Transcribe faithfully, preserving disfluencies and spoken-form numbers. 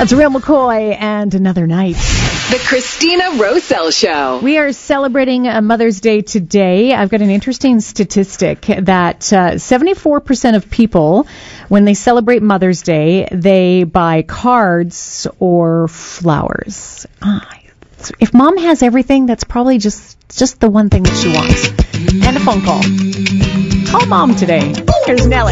That's Real McCoy and Another Night. The Christina Roselle Show. We are celebrating uh, Mother's Day today. I've got an interesting statistic that uh, seventy-four percent of people, when they celebrate Mother's Day, they buy cards or flowers. Ah, if Mom has everything, that's probably just, just the one thing that she wants. And a phone call. Call Mom today. Here's Nellie.